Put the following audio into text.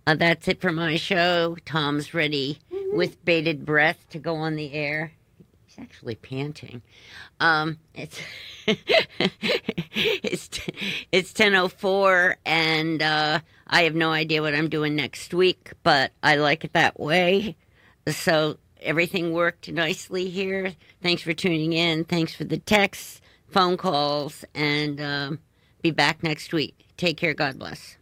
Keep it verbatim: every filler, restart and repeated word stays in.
Uh, that's it for my show. Tom's ready with bated breath to go on the air. He's actually panting. Um, it's it's it's ten oh four, and uh, I have no idea what I'm doing next week, but I like it that way. So everything worked nicely here. Thanks for tuning in. Thanks for the texts, phone calls, and um, be back next week. Take care. God bless.